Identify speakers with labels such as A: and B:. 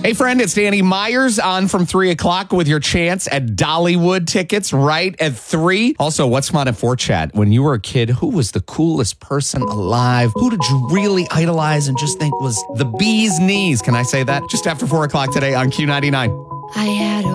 A: Hey, friend, it's Danny Myers on from 3 o'clock with your chance at Dollywood tickets right at 3. Also, what's fun at 4 Chat? When you were a kid, who was the coolest person alive? Who did you really idolize and just think was the bee's knees? Can I say that? Just after 4 o'clock today on Q99.
B: I had a